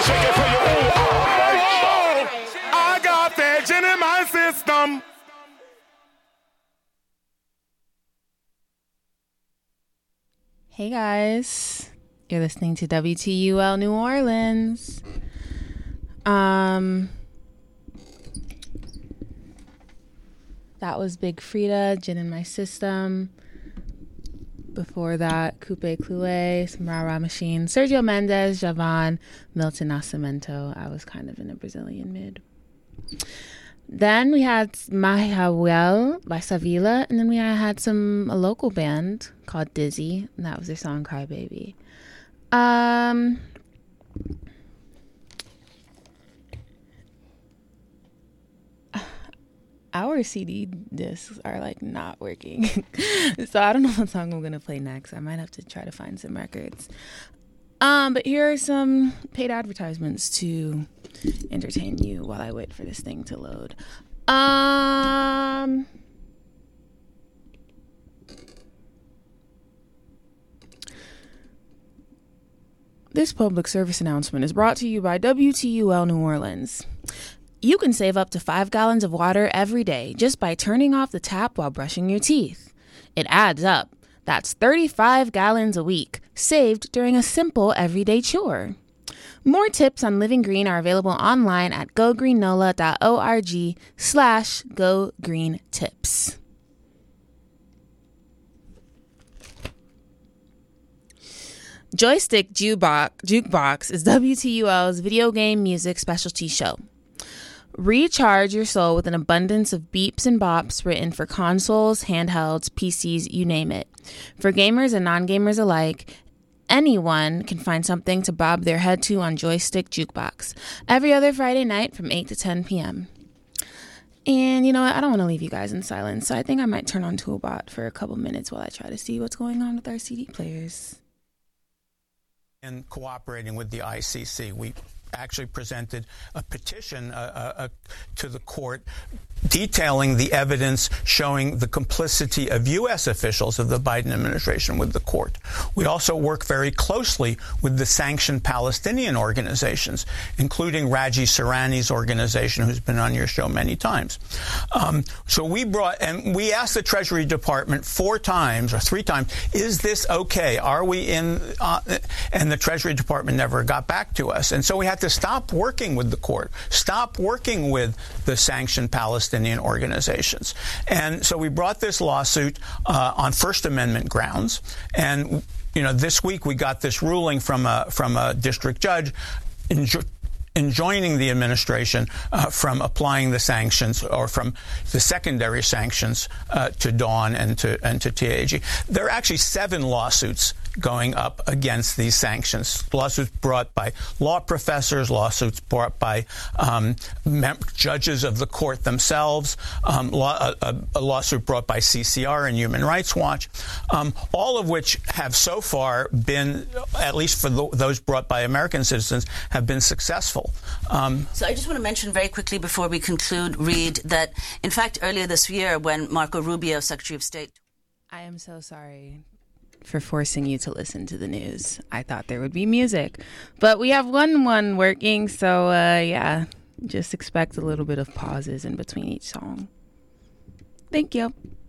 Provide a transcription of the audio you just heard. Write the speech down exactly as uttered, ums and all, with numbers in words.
shake it for you. Ooh, oh, right. I got that gin in my system. Hey guys, you're listening to W T U L New Orleans. Um, that was Big Frida, Gin in My System. Before that, Coupe Cloué, some Rah Rah Machine, Sergio Mendes, Javan, Milton Nascimento. I was kind of in a Brazilian mid. Then we had Mahiawel by Savila, and then we had some a local band called Dizzy, and that was their song Cry Baby. Um, our C D discs are like not working, so I don't know what song I'm gonna play next. I might have to try to find some records. Um, but here are some paid advertisements to entertain you while I wait for this thing to load. Um, this public service announcement is brought to you by W T U L New Orleans. You can save up to five gallons of water every day just by turning off the tap while brushing your teeth. It adds up. That's thirty-five gallons a week, saved during a simple everyday chore. More tips on living green are available online at go green nola dot org slash go green tips. Joystick Jukebox, Jukebox is W T U L's video game music specialty show. Recharge your soul with an abundance of beeps and bops written for consoles, handhelds, P Cs, you name it. For gamers and non-gamers alike, anyone can find something to bob their head to on Joystick Jukebox every other Friday night from eight to ten p.m. And you know what? I don't want to leave you guys in silence, so I think I might turn on Toolbot for a couple minutes while I try to see what's going on with our C D players. And cooperating with the I C C, we actually presented a petition uh, uh, to the court detailing the evidence showing the complicity of U S officials of the Biden administration with the court. We also work very closely with the sanctioned Palestinian organizations, including Raji Sarani's organization, who's been on your show many times. Um, so we brought, and we asked the Treasury Department four times or three times, is this okay? Are we in, uh, and the Treasury Department never got back to us. And so we had to stop working with the court, stop working with the sanctioned Palestinian organizations. And so we brought this lawsuit uh, on First Amendment grounds. And, you know, this week we got this ruling from a, from a district judge enjo- enjoining the administration uh, from applying the sanctions or from the secondary sanctions uh, to Dawn and to, and to T A G. There are actually seven lawsuits going up against these sanctions. Lawsuits brought by law professors, lawsuits brought by um, mem- judges of the court themselves, um, law- a, a lawsuit brought by C C R and Human Rights Watch, um, all of which have so far been, at least for the, those brought by American citizens, have been successful. Um, so I just want to mention very quickly before we conclude, Reed, that in fact earlier this year when Marco Rubio, Secretary of State... I am so sorry for forcing you to listen to the news. I thought there would be music, but we have one one working, so uh, yeah, just expect a little bit of pauses in between each song. Thank you.